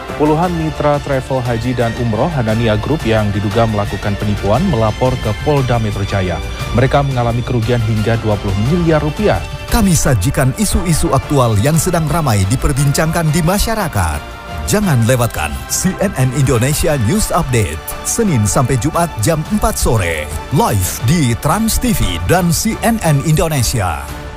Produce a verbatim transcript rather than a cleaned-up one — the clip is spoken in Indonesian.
Puluhan mitra travel haji dan umroh Hanania Group yang diduga melakukan penipuan melapor ke Polda Metro Jaya. Mereka mengalami kerugian hingga dua puluh miliar rupiah. Kami sajikan isu-isu aktual yang sedang ramai diperbincangkan di masyarakat. Jangan lewatkan C N N Indonesia News Update, Senin sampai Jumat jam empat sore, live di Trans T V dan C N N Indonesia.